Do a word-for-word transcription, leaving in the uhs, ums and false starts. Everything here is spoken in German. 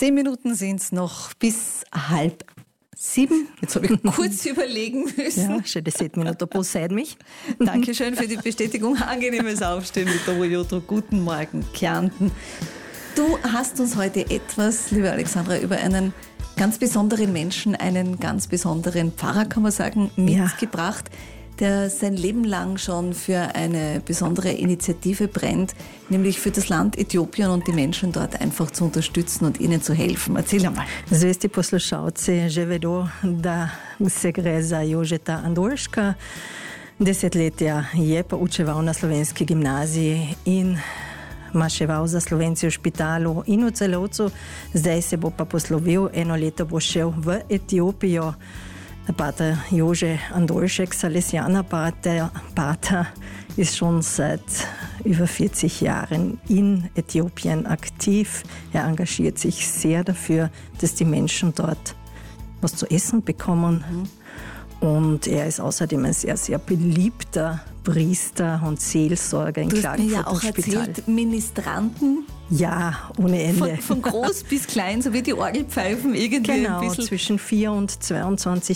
Zehn Minuten sind es noch bis halb sieben. Jetzt habe ich kurz überlegen müssen. Ja, še deset minut posed mich. Dankeschön für die Bestätigung. Angenehmes Aufstehen mit der Toyota. Guten Morgen, Kärnten. Du hast uns heute etwas, liebe Alexandra, über einen ganz besonderen Menschen, einen ganz besonderen Pfarrer, kann man sagen, mitgebracht, ja, der sein Leben lang schon für eine besondere Initiative brennt, nämlich für das Land Äthiopien und die Menschen dort einfach zu unterstützen und ihnen zu helfen. Erzähl einmal. Zvesti poslušalci, že vedo, da se gre za Jožeta Andorška. Desetletja je poučeval na slovenski gimnaziji in maševal za Slovenci v špitalu in v Celovcu. Zdaj se bo pa poslovil, eno leto bo šel v Etiopijo. Der Pater Jože Andoršek, Salesianer-Pater, Pater, ist schon seit über vierzig Jahren in Äthiopien aktiv. Er engagiert sich sehr dafür, dass die Menschen dort was zu essen bekommen. Mhm. Und er ist außerdem ein sehr, sehr beliebter Priester und Seelsorger in Klagenfurt. Du hast mir ja auch erzählt, Ministranten. Ja, ohne Ende. Von, von groß bis klein, so wie die Orgelpfeifen irgendwie genau, ein bisschen. Zwischen vier und zweiundzwanzig